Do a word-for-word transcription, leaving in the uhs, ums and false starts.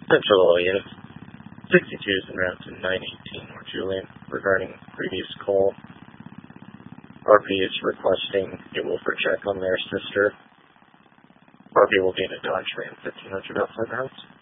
Central Oil Units. sixty-two is en route to nine eighteen North Julian regarding previous call. R P is requesting a Wilford check on their sister. R P will be in a Dodge Ram fifteen hundred outside the house.